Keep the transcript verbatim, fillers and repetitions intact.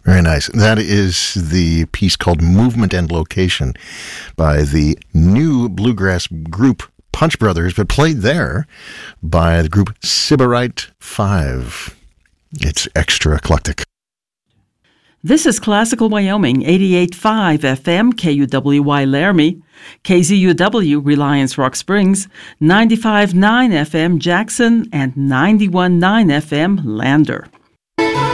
Very nice. That is the piece called Movement and Location by the new bluegrass group Punch Brothers, but played there by the group Sybarite Five. It's extra eclectic. This is Classical Wyoming, eighty-eight point five F M, K U W Y Laramie, K Z U W Reliance Rock Springs, ninety-five point nine F M Jackson, and ninety-one point nine F M Lander.